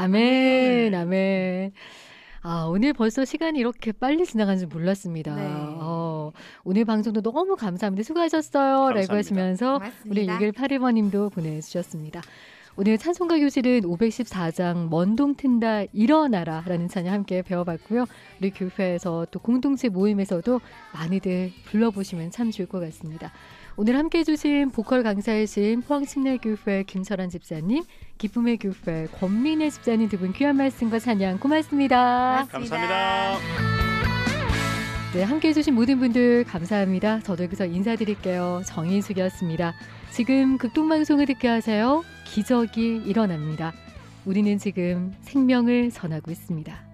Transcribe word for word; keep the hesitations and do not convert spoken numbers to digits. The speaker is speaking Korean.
아멘, 아멘. 아, 오늘 벌써 시간이 이렇게 빨리 지나간 줄 몰랐습니다. 네. 어, 오늘 방송도 너무 감사합니다. 수고하셨어요. 라고 감사합니다. 하시면서 우리 고맙습니다. 육일팔일 번님도 보내주셨습니다. 오늘 찬송가 교실은 오백십사 장 먼동 튼다 일어나라 라는 찬양 함께 배워봤고요. 우리 교회에서 또 공동체 모임에서도 많이들 불러보시면 참 좋을 것 같습니다. 오늘 함께 해주신 보컬 강사이신 포항침례교회 김철환 집사님, 기쁨의 교회 권민혜 집사님 두 분 귀한 말씀과 찬양 고맙습니다. 고맙습니다. 감사합니다. 네, 함께 해주신 모든 분들 감사합니다. 저도 여기서 인사드릴게요. 정인숙이었습니다. 지금 극동방송을 듣게 하세요. 기적이 일어납니다. 우리는 지금 생명을 전하고 있습니다.